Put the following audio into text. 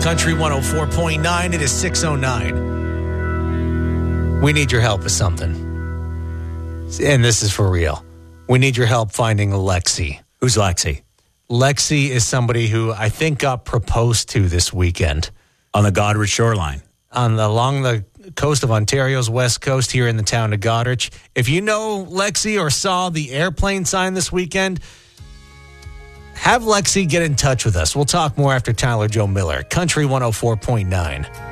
Country 104.9. It is 6:09. We need your help with something. And this is for real. We need your help finding Lexi. Who's Lexi? Lexi is somebody who I think got proposed to this weekend. On the Goderich shoreline. Along the coast of Ontario's west coast here in the town of Goderich. If you know Lexi or saw the airplane sign this weekend, have Lexi get in touch with us. We'll talk more after Tyler Joe Miller. Country 104.9.